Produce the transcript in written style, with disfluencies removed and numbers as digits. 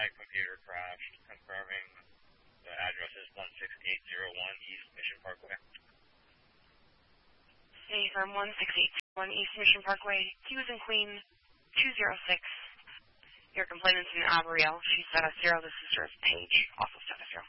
my computer crashed, confirming the address is 16801 East Mission Parkway. Hey, from 16801 East Mission Parkway, Hughes and Queen, 206. Your complainant's in Abrielle. She's status 0. This is Paige, also status 0.